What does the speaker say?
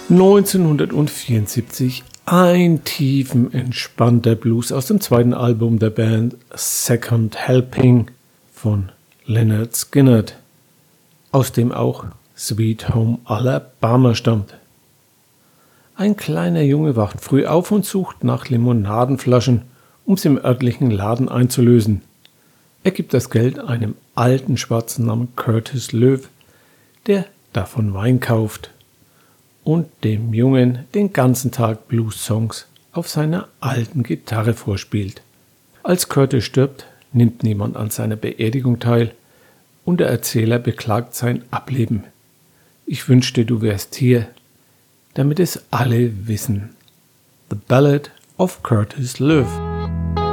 1974 ein tiefenentspannter Blues aus dem zweiten Album der Band Second Helping von Lynyrd Skynyrd, aus dem auch Sweet Home Alabama stammt. Ein kleiner Junge wacht früh auf und sucht nach Limonadenflaschen, um sie im örtlichen Laden einzulösen. Er gibt das Geld einem alten Schwarzen namens Curtis Löw, der davon Wein kauft und dem Jungen den ganzen Tag Blues-Songs auf seiner alten Gitarre vorspielt. Als Curtis stirbt, nimmt niemand an seiner Beerdigung teil und der Erzähler beklagt sein Ableben. Ich wünschte, du wärst hier, damit es alle wissen. The Ballad of Curtis Löw.